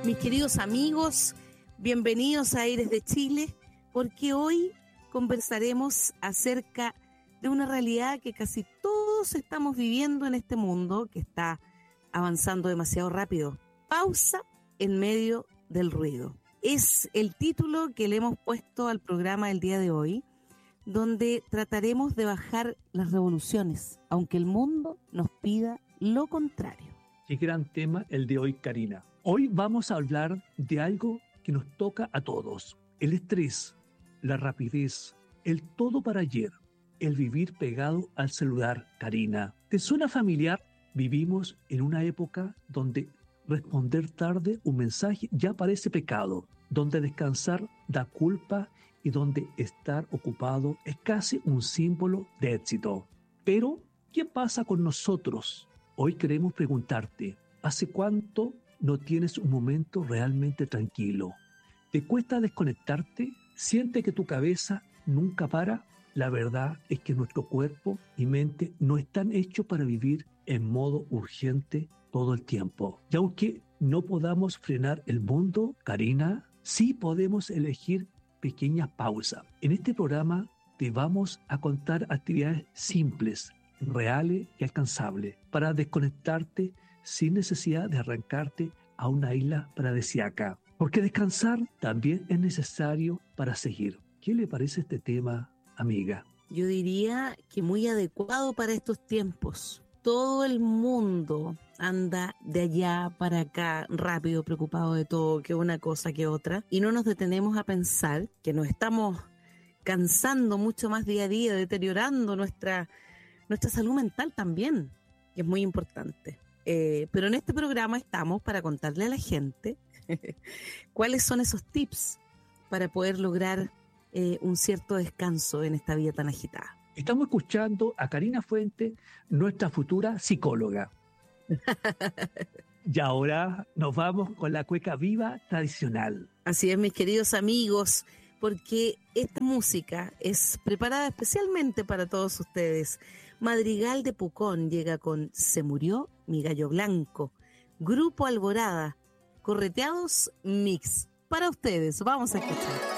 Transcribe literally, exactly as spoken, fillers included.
Mis queridos amigos, bienvenidos a Aires de Chile, porque hoy conversaremos acerca de una realidad que casi todos estamos viviendo en este mundo que está avanzando demasiado rápido. Pausa en medio del ruido. Es el título que le hemos puesto al programa del día de hoy, donde trataremos de bajar las revoluciones, aunque el mundo nos pida lo contrario. Qué gran tema el de hoy, Karina. Hoy vamos a hablar de algo que nos toca a todos. El estrés, la rapidez, el todo para ayer, el vivir pegado al celular, Karina. ¿Te suena familiar? Vivimos en una época donde responder tarde un mensaje ya parece pecado, donde descansar da culpa y donde estar ocupado es casi un símbolo de éxito. Pero, ¿qué pasa con nosotros? Hoy queremos preguntarte, ¿hace cuánto no tienes un momento realmente tranquilo? ¿Te cuesta desconectarte? ¿Sientes que tu cabeza nunca para? La verdad es que nuestro cuerpo y mente no están hechos para vivir en modo urgente todo el tiempo. Y aunque no podamos frenar el mundo, Karina, sí podemos elegir pequeñas pausas. En este programa te vamos a contar actividades simples, reales y alcanzables para desconectarte sin necesidad de arrancarte a una isla paradisíaca. Porque descansar también es necesario para seguir. ¿Qué le parece este tema, amiga? Yo diría que muy adecuado para estos tiempos. Todo el mundo anda de allá para acá, rápido, preocupado de todo, que una cosa que otra, y no nos detenemos a pensar que nos estamos cansando mucho más día a día, deteriorando nuestra, nuestra salud mental también, que es muy importante. Eh, pero en este programa estamos para contarle a la gente cuáles son esos tips para poder lograr eh, un cierto descanso en esta vida tan agitada. Estamos escuchando a Karina Fuente, nuestra futura psicóloga. Y ahora nos vamos con la cueca viva tradicional. Así es, mis queridos amigos, porque esta música es preparada especialmente para todos ustedes. Madrigal de Pucón llega con Se murió mi gallo blanco. Grupo Alborada, Correteados Mix. Para ustedes, vamos a escuchar.